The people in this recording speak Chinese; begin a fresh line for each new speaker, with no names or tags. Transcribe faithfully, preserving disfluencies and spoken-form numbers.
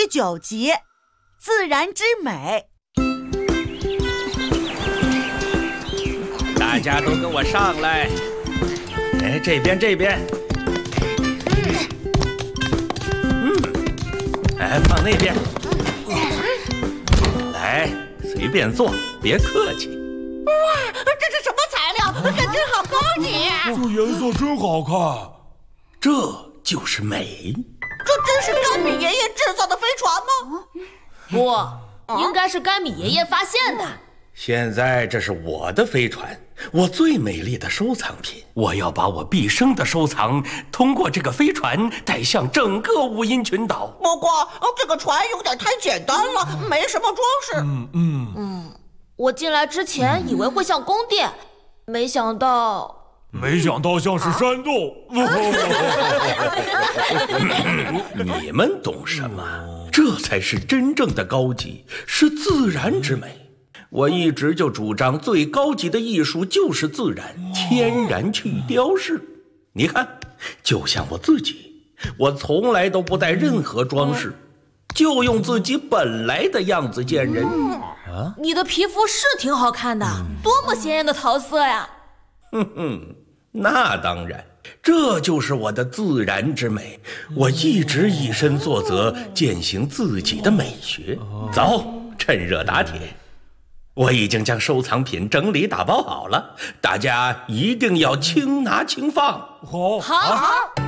十九集，自然之美。
大家都跟我上来！哎，这边这边。嗯，哎，放那边。来，随便坐，别客气。
哇，这是什么材料？可真好高级！
这颜色真好看。
这就是美。
这真是甘米爷爷制造的飞船吗？
不，应该是甘米爷爷发现的。
现在这是我的飞船，我最美丽的收藏品。我要把我毕生的收藏通过这个飞船带向整个五音群岛。
不过这个船有点太简单了，没什么装饰。
嗯嗯
嗯，我进来之前以为会像宫殿，没想到。
没想到像是山洞。
你们懂什么？这才是真正的高级，是自然之美。我一直就主张最高级的艺术就是自然，天然去雕饰。你看，就像我自己，我从来都不带任何装饰，就用自己本来的样子见人。
啊，你的皮肤是挺好看的，多么鲜艳的桃色呀！
哼哼，那当然，这就是我的自然之美。我一直以身作则，践行自己的美学。走，趁热打铁。我已经将收藏品整理打包好了，大家一定要轻拿轻放。
好，
好。